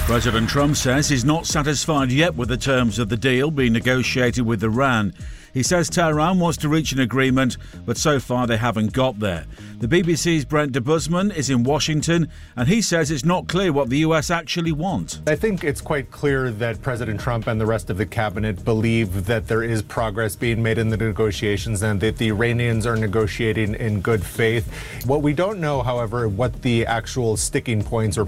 President Trump says he's not satisfied yet with the terms of the deal being negotiated with Iran. He says Tehran wants to reach an agreement, but so far they haven't got there. The BBC's Brent de Busman is in Washington, and he says it's not clear what the US actually want. I think it's quite clear that President Trump and the rest of the cabinet believe that there is progress being made in the negotiations and that the Iranians are negotiating in good faith. What we don't know, however, what the actual sticking points or